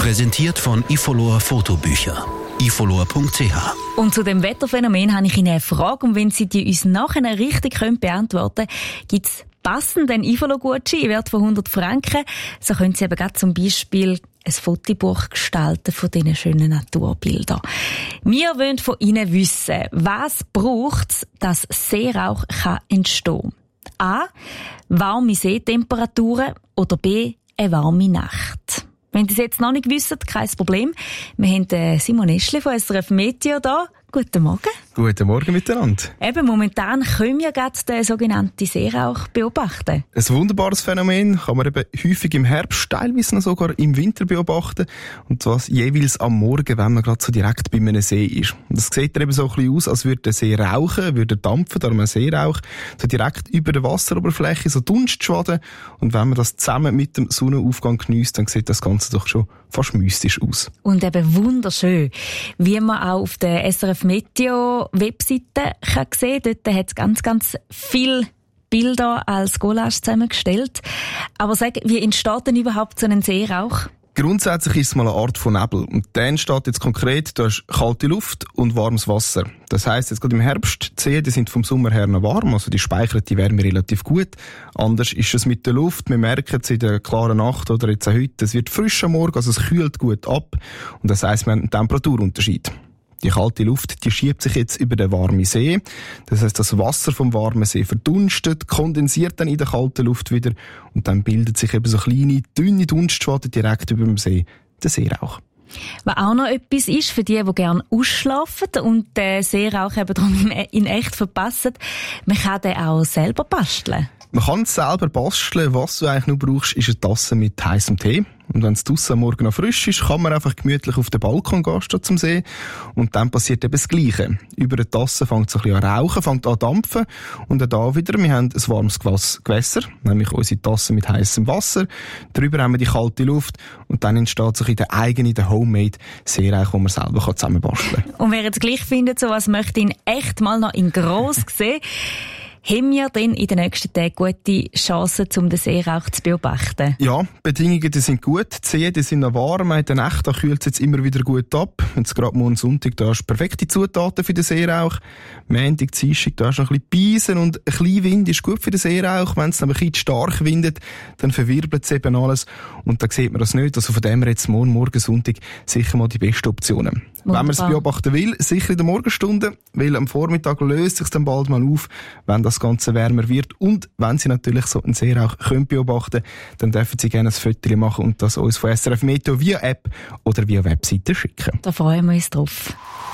Präsentiert von Ifolor Fotobücher. ifolor.ch. Und zu dem Wetterphänomen habe ich Ihnen eine Frage. Und wenn Sie die uns nachher richtig beantworten können, gibt es passenden Ifolor-Gutschein im Wert von 100 Franken. So können Sie eben gerade zum Beispiel ein Fotobuch gestalten von diesen schönen Naturbildern. Wir wollen von Ihnen wissen, was braucht es, dass Seerauch entstehen kann? A. Warme Seetemperaturen oder B. Eine warme Nacht. Wenn Sie es jetzt noch nicht wissen, kein Problem. Wir haben Simon Eschli von SRF Meteo da. Guten Morgen. Guten Morgen miteinander. Eben, momentan können wir gerade den sogenannten Seerauch beobachten. Ein wunderbares Phänomen, kann man eben häufig im Herbst, teilweise noch sogar im Winter beobachten. Und zwar jeweils am Morgen, wenn man gerade so direkt bei einem See ist. Und das sieht eben so ein bisschen aus, als würde der See rauchen, würde dampfen, darum ein Seerauch, so direkt über der Wasseroberfläche, so Dunstschwaden. Und wenn man das zusammen mit dem Sonnenaufgang geniesst, dann sieht das Ganze doch schon fast mystisch aus. Und eben wunderschön. Wie man auch auf der SRF Meteo Webseite kann sehen, dort hat es ganz viele Bilder als Collage zusammengestellt. Aber sag, wie entsteht denn überhaupt so ein Seerauch? Grundsätzlich ist es mal eine Art von Nebel. Und der entsteht jetzt konkret, da ist kalte Luft und warmes Wasser. Das heisst, jetzt gerade im Herbst, die Seen, die sind vom Sommer her noch warm, also die speichern die Wärme relativ gut. Anders ist es mit der Luft. Wir merken es in der klaren Nacht oder jetzt auch heute, es wird frisch am Morgen, also es kühlt gut ab. Und das heisst, wir haben einen Temperaturunterschied. Die kalte Luft, die schiebt sich jetzt über den warmen See. Das heisst, das Wasser vom warmen See verdunstet, kondensiert dann in der kalten Luft wieder und dann bildet sich eben so kleine, dünne Dunstschwaden direkt über dem See, der Seerauch. Was auch noch etwas ist für die gerne ausschlafen und den Seerauch eben darum in echt verpassen, man kann den auch selber basteln. Man kann es selber basteln. Was du eigentlich nur brauchst, ist eine Tasse mit heissem Tee. Und wenn es draussen am Morgen noch frisch ist, kann man einfach gemütlich auf den Balkon gehen, statt zum See. Und dann passiert eben das Gleiche. Über der Tasse fängt es ein bisschen an rauchen, fängt an zu dampfen. Und dann da wieder, wir haben ein warmes Gewässer, nämlich unsere Tasse mit heissem Wasser. Darüber haben wir die kalte Luft. Und dann entsteht sich der eigene, der Homemade Seerauch, den man selber zusammen basteln kann. Und wer jetzt gleich findet, so was möchte ihn echt mal noch in gross sehen, haben wir denn in den nächsten Tagen gute Chancen, um den Seerauch zu beobachten? Ja, Bedingungen die sind gut. Die Seen die sind noch warm. In der Nacht kühlt es jetzt immer wieder gut ab. Jetzt gerade morgen Sonntag, da hast du perfekte Zutaten für den Seerauch. Montag, Dienstag, da hast du noch ein bisschen Beisen und ein bisschen Wind ist gut für den Seerauch. Wenn es dann ein bisschen stark windet, dann verwirbelt es eben alles. Und dann sieht man das nicht. Also von dem her jetzt morgen Sonntag sicher mal die besten Optionen. Wunderbar. Wenn man es beobachten will, sicher in der Morgenstunde, weil am Vormittag löst sich dann bald mal auf, wenn das Ganze wärmer wird. Und wenn Sie natürlich so einen Seerauch beobachten können, dann dürfen Sie gerne ein Foto machen und das uns von SRF Meteo via App oder via Webseite schicken. Da freuen wir uns drauf.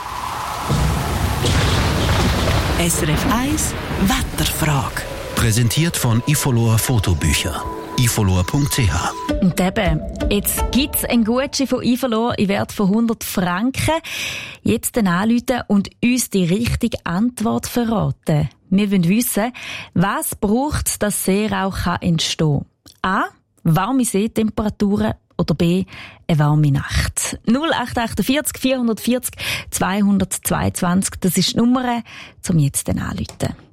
SRF 1 Wetterfrage. Präsentiert von Ifolor Fotobücher. ifolor.ch. Und eben, jetzt gibt es einen Gutschein von Ifolor im Wert von 100 Franken. Jetzt dann anrufen und uns die richtige Antwort verraten. Wir wollen wissen, was braucht es, dass Seerauch entstehen kann? A. Warme Seetemperaturen oder B. Eine warme Nacht. 0848 440 222, das ist die Nummer, zum jetzt dann anrufen.